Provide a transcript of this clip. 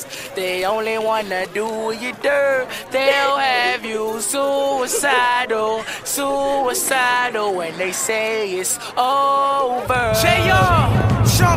cause they only wanna do you dirt. They'll have you suicidal, suicidal when they say it's over. J.R.